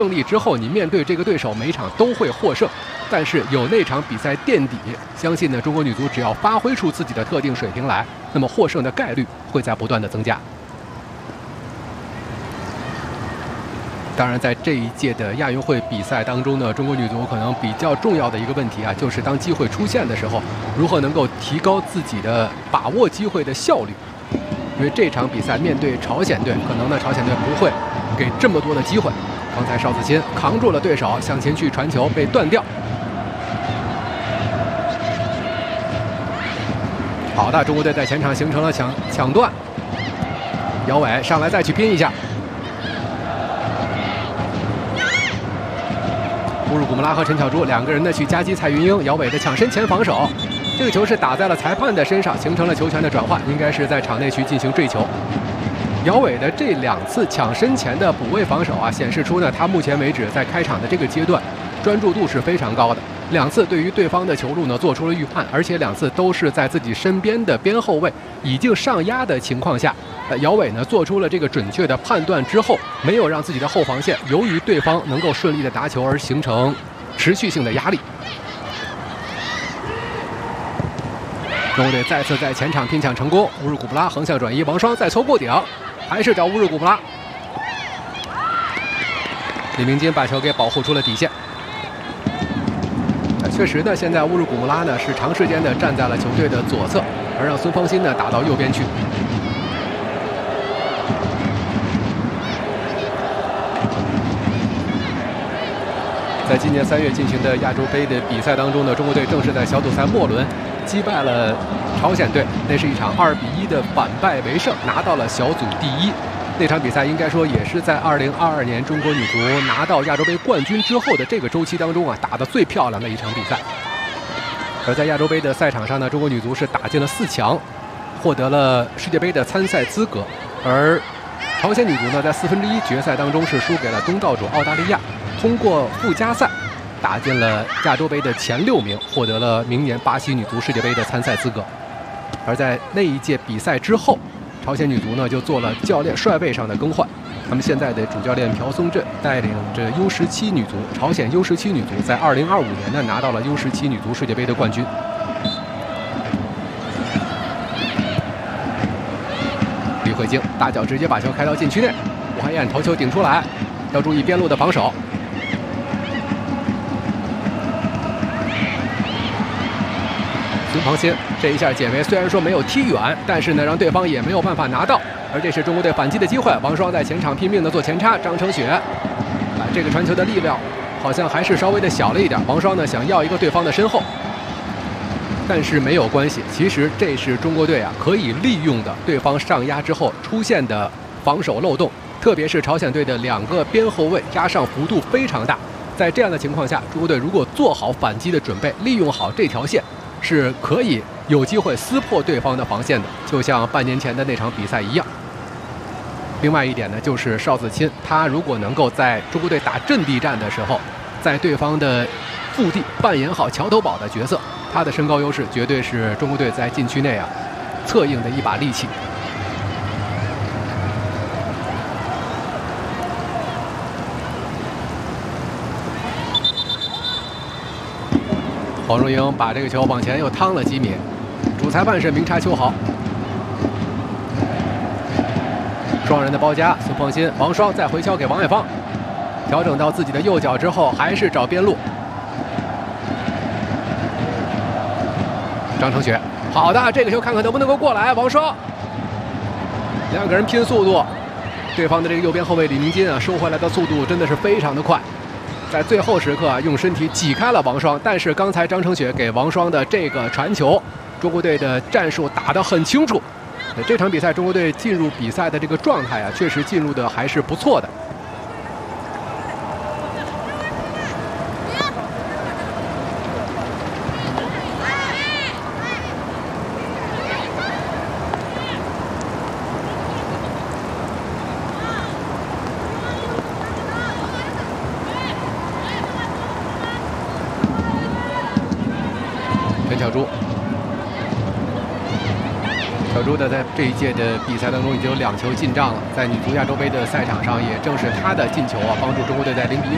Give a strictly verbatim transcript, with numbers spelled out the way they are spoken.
胜利之后，你面对这个对手每一场都会获胜，但是有那场比赛垫底，相信呢中国女足只要发挥出自己的特定水平来，那么获胜的概率会在不断的增加。当然，在这一届的亚运会比赛当中呢，中国女足可能比较重要的一个问题啊，就是当机会出现的时候，如何能够提高自己的把握机会的效率。因为这场比赛面对朝鲜队，可能呢朝鲜队不会给这么多的机会。刚才邵子钦扛住了对手，向前去传球被断掉。好的，中国队在前场形成了抢抢断，姚伟上来再去拼一下。乌日古木拉和陈巧珠两个人呢去夹击蔡云英，姚伟的抢身前防守，这个球是打在了裁判的身上，形成了球权的转换，应该是在场内去进行坠球。姚伟的这两次抢身前的补位防守啊，显示出呢他目前为止在开场的这个阶段专注度是非常高的。两次对于对方的球路呢做出了预判，而且两次都是在自己身边的边后卫已经上压的情况下，呃，姚伟呢做出了这个准确的判断之后，没有让自己的后防线由于对方能够顺利的打球而形成持续性的压力。中国队再次在前场拼抢成功，乌日古布拉横向转移，王霜再搓过顶，还是找乌日古布拉。李明金把球给保护出了底线。确实呢，现在乌日古木拉呢是长时间的站在了球队的左侧，而让孙芳欣呢打到右边去。在今年三月进行的亚洲杯的比赛当中呢，中国队正是在小组赛末轮击败了朝鲜队，那是一场二比一的反败为胜，拿到了小组第一。那场比赛应该说也是在二零二二年中国女足拿到亚洲杯冠军之后的这个周期当中啊，打得最漂亮的一场比赛。而在亚洲杯的赛场上呢，中国女足是打进了四强，获得了世界杯的参赛资格。而朝鲜女足呢，在四分之一决赛当中是输给了东道主澳大利亚，通过附加赛打进了亚洲杯的前六名，获得了明年巴西女足世界杯的参赛资格。而在那一届比赛之后，朝鲜女足呢就做了教练帅位上的更换，他们现在的主教练朴松镇带领着 U 十七 女足，朝鲜 U 十七 女足在二零二五年呢拿到了 U 十七 女足世界杯的冠军。李慧晶大脚直接把球开到禁区内，吴海燕头球顶出来，要注意边路的防守。孙芳欣这一下解围，虽然说没有踢远，但是呢让对方也没有办法拿到，而这是中国队反击的机会。王霜在前场拼命的做前插，张承雪，啊，这个传球的力量好像还是稍微的小了一点。王霜呢想要一个对方的身后，但是没有关系，其实这是中国队啊可以利用的对方上压之后出现的防守漏洞，特别是朝鲜队的两个边后卫压上幅度非常大，在这样的情况下，中国队如果做好反击的准备，利用好这条线，是可以有机会撕破对方的防线的，就像半年前的那场比赛一样。另外一点呢，就是邵子钦，他如果能够在中国队打阵地战的时候，在对方的腹地扮演好桥头堡的角色，他的身高优势绝对是中国队在禁区内啊策应的一把利器。黄荣英把这个球往前又趟了几米，主裁判是明察秋毫。双人的包夹，孙芳欣、王霜再回敲给王爱芳，调整到自己的右脚之后，还是找边路。张承雪，好的，这个球看看能不能够过来。王霜，两个人拼速度，对方的这个右边后卫李明金啊，收回来的速度真的是非常的快。在最后时刻啊，用身体挤开了王霜，但是刚才张承雪给王霜的这个传球，中国队的战术打得很清楚。这场比赛中国队进入比赛的这个状态啊，确实进入的还是不错的。陈巧珠，小朱的在这一届的比赛当中已经有两球进账了，在女足亚洲杯的赛场上，也正是她的进球啊，帮助中国队在零比一